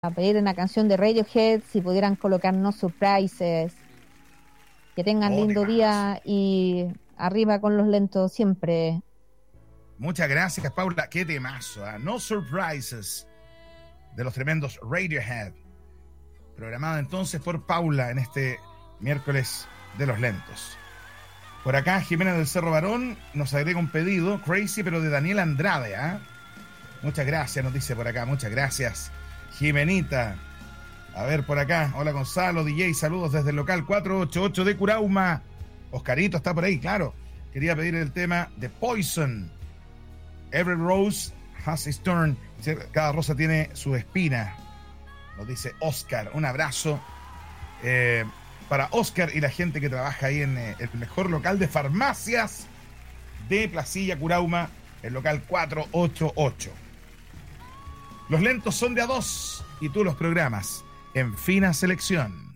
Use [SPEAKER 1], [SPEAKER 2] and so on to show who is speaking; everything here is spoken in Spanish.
[SPEAKER 1] a pedir una canción de Radiohead, si pudieran colocar No Surprises. Que tengan
[SPEAKER 2] Oh,
[SPEAKER 1] lindo
[SPEAKER 2] temazo.
[SPEAKER 1] día y arriba con los lentos siempre.
[SPEAKER 2] Muchas gracias, Paula. Qué temazo. No Surprises de los tremendos Radiohead. Programado entonces por Paula en este miércoles de los lentos. Por acá, Jimena del Cerro Barón nos agrega un pedido, Crazy, pero de Daniel Andrade. Muchas gracias, nos dice por acá. Muchas gracias, Jimenita. A ver, por acá. Hola, Gonzalo, DJ. Saludos desde el local 488 de Curauma. Oscarito está por ahí, claro. Quería pedir el tema de Poison. Every rose has its thorn. Cada rosa tiene su espina. Nos dice Oscar. Un abrazo para Oscar y la gente que trabaja ahí en el mejor local de farmacias de Placilla, Curauma, el local 488. Los lentos son de a dos y tú los programas en fina selección.